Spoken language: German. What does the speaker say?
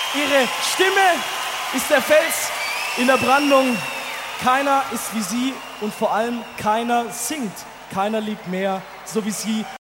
Ihre Stimme ist der Fels in der Brandung. Keiner ist wie sie und vor allem keiner singt. Keiner liebt mehr, so wie sie.